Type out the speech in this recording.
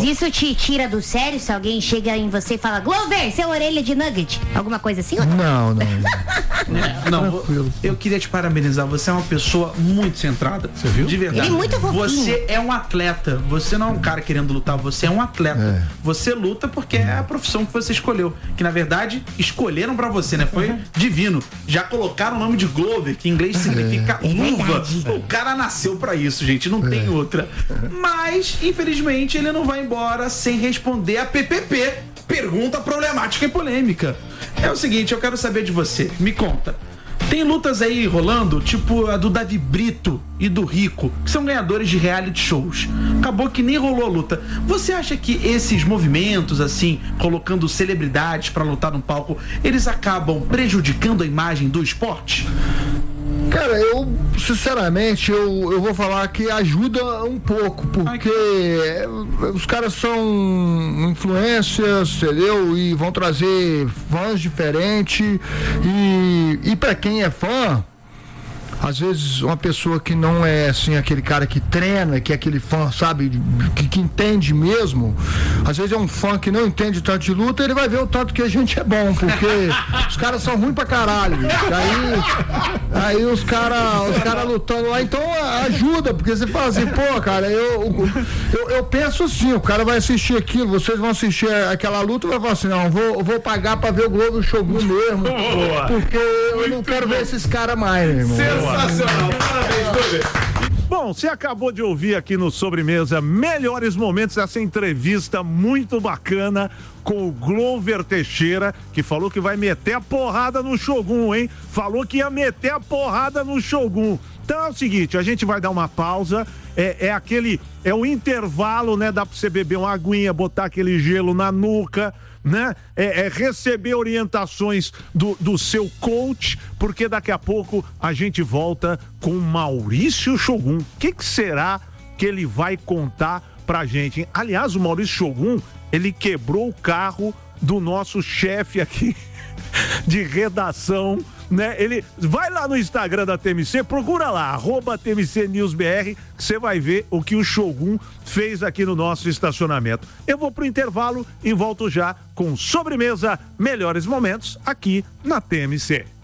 isso te tira do sério se alguém chega em você e fala, Glover, seu orelha de nugget? Alguma coisa assim? Não. Não, eu queria te parabenizar. Você é uma pessoa muito centrada. Você viu? De verdade. Ele é muito fofinho. Você é um atleta. Você não é um cara querendo lutar. Você é um atleta. Você luta porque é a profissão que você escolheu. Que na verdade escolheram pra você, né? Foi divino. Já colocaram o nome de Glover, que em inglês significa luva. O cara nasceu pra isso, gente. Não tem outra. Mas, infelizmente, ele não vai embora sem responder a PPP. Pergunta problemática e polêmica. É o seguinte, eu quero saber de você. Me conta. Tem lutas aí rolando, tipo a do Davi Brito e do Rico, que são ganhadores de reality shows. Acabou que nem rolou a luta. Você acha que esses movimentos, assim, colocando celebridades pra lutar no palco, eles acabam prejudicando a imagem do esporte? Cara, eu, sinceramente, eu vou falar que ajuda um pouco, porque os caras são influências, entendeu? E vão trazer fãs diferentes. E pra quem é fã, às vezes uma pessoa que não é assim aquele cara que treina, que é aquele fã, sabe, que entende mesmo, às vezes é um fã que não entende tanto de luta, ele vai ver o tanto que a gente é bom, porque os caras são ruins pra caralho. Aí os caras lutando lá, então ajuda, porque você fala assim, pô, cara, eu penso assim, o cara vai assistir aquilo, vocês vão assistir aquela luta e vai falar assim, não, eu vou pagar pra ver o Globo Shogun mesmo, porque eu não quero ver esses caras mais, meu irmão. Sensacional, parabéns, Glover. Bom, você acabou de ouvir aqui no Sobremesa melhores momentos dessa entrevista muito bacana com o Glover Teixeira, que falou que vai meter a porrada no Shogun, hein? Falou que ia meter a porrada no Shogun. Então é o seguinte, a gente vai dar uma pausa, é o intervalo, né? Dá pra você beber uma aguinha, botar aquele gelo na nuca, né? Receber orientações do seu coach, porque daqui a pouco a gente volta com Maurício Shogun. O que será que ele vai contar pra gente, hein? Aliás, o Maurício Shogun, ele quebrou o carro do nosso chefe aqui de redação, né? Ele vai lá no Instagram da TMC, procura lá, @TMCNewsBR, que você vai ver o que o Shogun fez aqui no nosso estacionamento. Eu vou pro intervalo e volto já com Sobremesa Melhores Momentos aqui na TMC.